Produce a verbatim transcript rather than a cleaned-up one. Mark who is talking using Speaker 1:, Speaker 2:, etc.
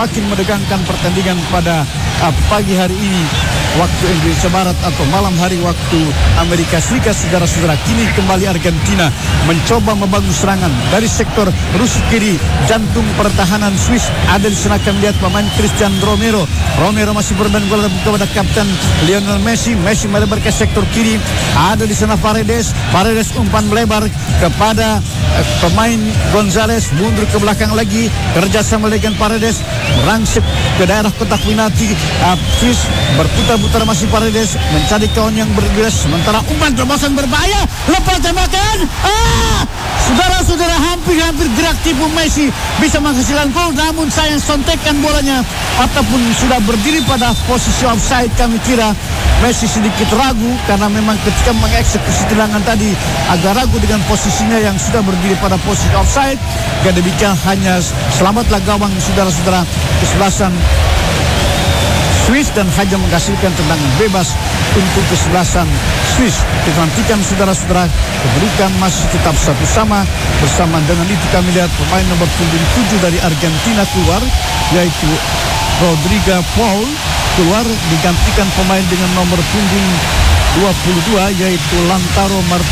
Speaker 1: semakin menegangkan pertandingan pada uh, pagi hari ini waktu Indonesia Barat atau malam hari waktu Amerika Serikat. Saudara-saudara, kini kembali Argentina mencoba membangun serangan dari sektor rusuk kiri, jantung pertahanan Swiss. Ada di sana kami lihat pemain Christian Romero. Romero masih bermain bola kepada kapten Lionel Messi. Messi melebar ke sektor kiri. Ada di sana Paredes. Paredes umpan melebar kepada uh, pemain Gonzalez, mundur ke belakang lagi, kerjasama dengan Paredes merangsek ke daerah kotak penalti. uh, Swiss berputar-putar masih Paredes mencari kawan yang bergerak, sementara umpan terobosan berbahaya, lepas tembakan. Ah, saudara-saudara, hampir-hampir gerak tipu Messi bisa menghasilkan gol, namun sayang sontekan bolanya ataupun sudah berdiri pada posisi offside. Kami kira Messi sedikit ragu karena memang ketika mengeksekusi tendangan tadi agak ragu dengan posisinya yang sudah berdiri pada posisi offside. Dan demikian hanya selamatlah gawang saudara-saudara kesebelasan Swiss dan hanya menghasilkan tendangan bebas untuk kesebelasan Swiss. Kita nantikan saudara-saudara, kedudukan masih tetap satu sama. Bersama dengan itu kami lihat pemain nomor punggung tujuh dari Argentina keluar, yaitu Rodrigo Paul keluar, digantikan pemain dengan nomor punggung dua puluh dua yaitu Lautaro Martinez.